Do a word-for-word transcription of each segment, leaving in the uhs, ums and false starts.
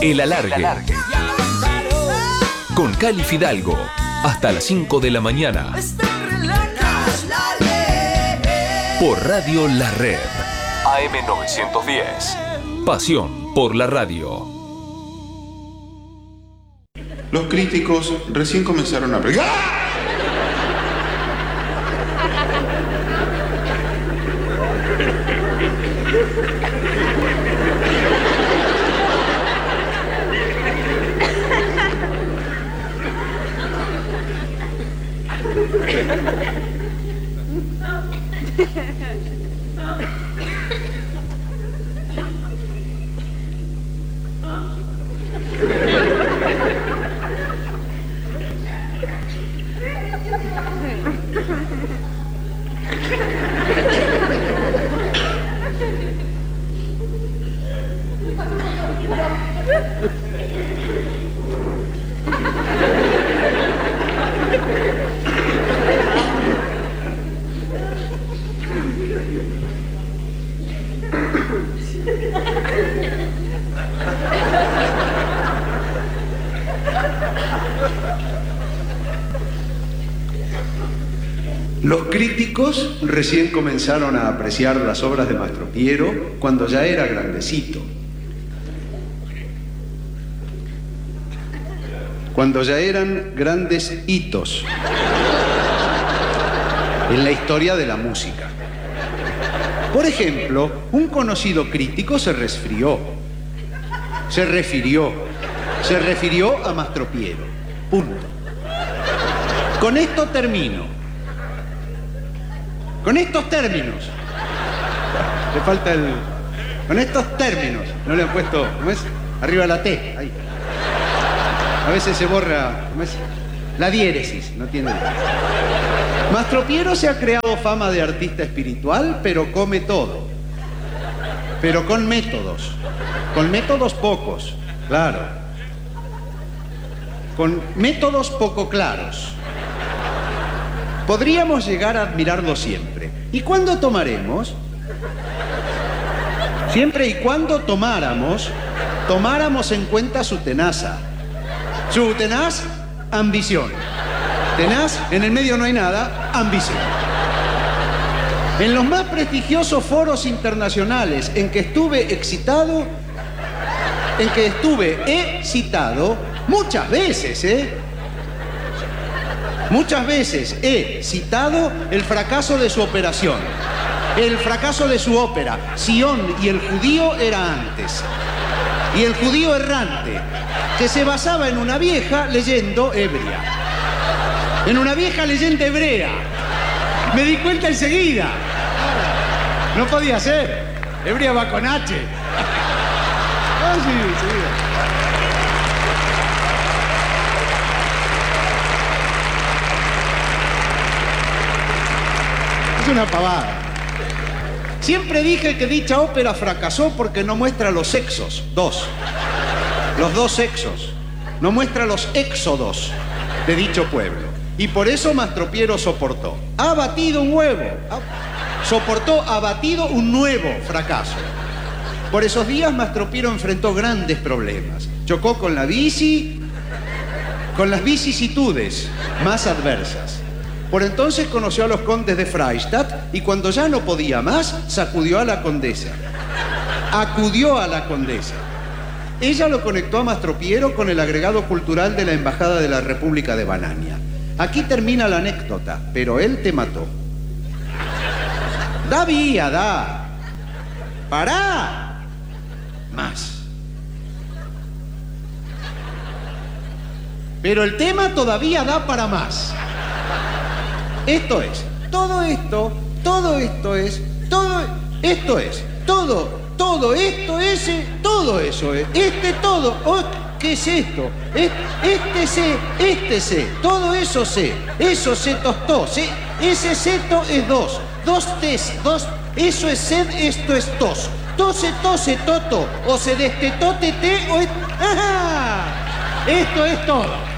El Alargue. Con Cali Fidalgo. Hasta las cinco de la mañana. Por Radio La Red. A M novecientos diez. Pasión por la radio. Los críticos recién comenzaron a pregar. Los críticos recién comenzaron a apreciar las obras de Mastropiero cuando ya era grandecito. Cuando ya eran grandes hitos en la historia de la música. Por ejemplo, un conocido crítico se resfrió, se refirió, se refirió a Mastropiero. Punto. Con esto termino. Con estos términos. Le falta el... Con estos términos. No le han puesto... ¿Cómo es? Arriba la T. Ahí. A veces se borra... ¿Cómo es? La diéresis. No tiene... Mastropiero se ha creado fama de artista espiritual, pero come todo. Pero con métodos. Con métodos pocos. Claro. Con métodos poco claros. Podríamos llegar a admirarlo siempre. ¿Y cuándo tomaremos? Siempre y cuando tomáramos, tomáramos en cuenta su tenaza. Su tenaz ambición. Tenaz, en el medio no hay nada, ambición. En los más prestigiosos foros internacionales en que estuve excitado, en que estuve excitado, muchas veces, ¿eh? Muchas veces he citado el fracaso de su operación, el fracaso de su ópera. Sion y el judío era antes. Y el judío errante, que se basaba en una vieja leyenda hebrea. En una vieja leyenda hebrea. Me di cuenta enseguida. No podía ser. Hebrea va con H. Ah, sí, enseguida. Una pavada. Siempre dije que dicha ópera fracasó porque no muestra los sexos, dos, los dos sexos, no muestra los éxodos de dicho pueblo. Y por eso Mastropiero soportó. Ha batido un huevo, ha, soportó, ha batido un nuevo fracaso. Por esos días Mastropiero enfrentó grandes problemas. Chocó con la bici, con las vicisitudes más adversas. Por entonces conoció a los condes de Freistadt y cuando ya no podía más, sacudió a la condesa. Acudió a la condesa. Ella lo conectó a Mastropiero con el agregado cultural de la Embajada de la República de Banania. Aquí termina la anécdota, pero él te mató. Da vía, da. Pará. Más. Pero el tema todavía da para más. Esto es, todo esto, todo esto es, todo esto es, todo, todo esto es, todo eso es, este todo, oh, ¿qué es esto? Este sé, este sé, todo eso sé, eso se tostó, sé, ese seto es dos, dos tes, dos, eso es sed, esto es tos, tose, tose, toto, o se destetó, tete, o es, ¡ajá! Esto es todo.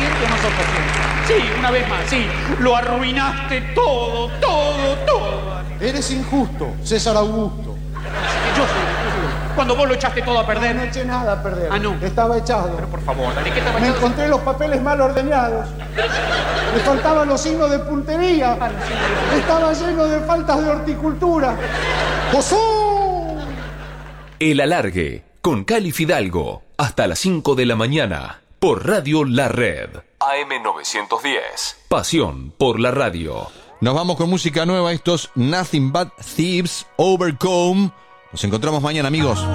paciente o no sos paciente? Sí, una vez más, sí. Lo arruinaste todo, todo, todo. Eres injusto, César Augusto. Yo soy. Cuando vos lo echaste todo a perder. No, no eché nada a perder. Ah, no. Estaba echado. Pero por favor, dale, ¿qué te ha Me pasado? encontré los papeles mal ordenados. Me faltaban los signos de puntería. Ah, los signos de puntería. Estaba lleno de faltas de horticultura. ¡Josú! El Alargue, con Cali Fidalgo, hasta las cinco de la mañana, por Radio La Red. A M novecientos diez. Pasión por la radio. Nos vamos con música nueva. Estos Nothing But Thieves, Overcome. Nos encontramos mañana, amigos.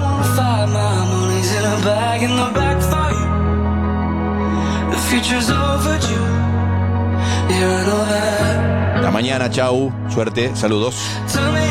Hasta mañana, chau. Suerte, saludos.